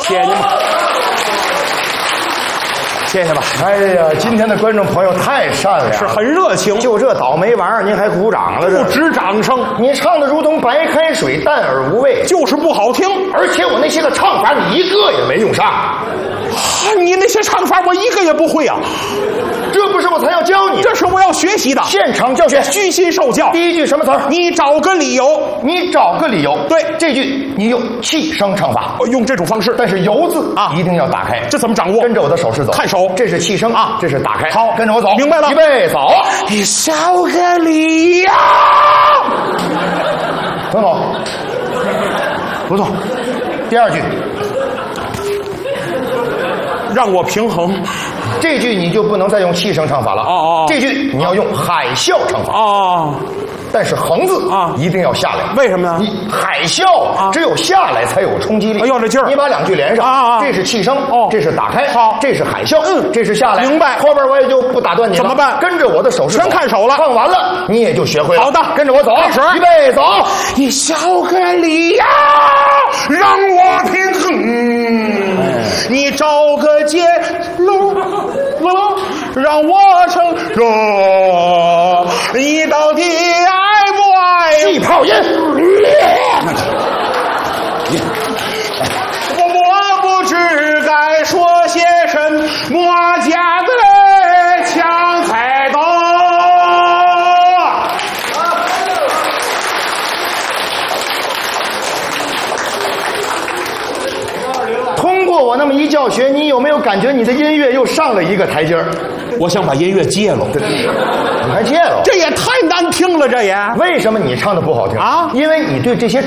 谢谢你们，谢谢吧。 哎呀，今天的观众朋友太善良了， 是很热情， 就这倒霉玩意儿您还鼓掌了？ 不止掌声， 你唱的如同白开水，淡而无味， 就是不好听。 而且我那些个唱法你一个也没用上， 你那些唱法我一个也不会啊， 这不是我才要教你， 这是我要学习的。 现场教学， 虚心受教。 第一句什么词儿？ 你找个理由， 你找个理由。 对， 这句你用气声唱法， 用这种方式。 但是由字啊一定要打开。 这怎么掌握？ 跟着我的手势走， 看手， 这是气声啊，这是打开。 好， 跟着我走， 明白了。 预备，走。 你找个理由， 很好，不错。第二句， 让我平衡。 这句你就不能再用气声唱法了。 哦， 这句你要用海啸唱法。 哦， 但是横字啊一定要下来。 为什么呀？ 你海啸只有下来才有冲击力。 要这劲儿。 你把两句连上啊， 这是气声， 哦， 这是打开， 好， 这是海啸，这是下来。 明白。 后边我也就不打断你了。 怎么办？ 跟着我的手势， 全看手了。 唱完了你也就学会了。 好的， 跟着我走， 开始， 预备，走。 你找个理由让我平衡，你找个借口让我承认，你到底爱不爱？ 气泡音。 我不知该说些什么，家的抢才懂。 通过我那么一教学，你有没有感觉你的音乐又上了一个台阶儿？ 我想把音乐戒了， 你还戒了？ 这也太难听了，这也。 为什么你唱的不好听啊？ 因为你对这些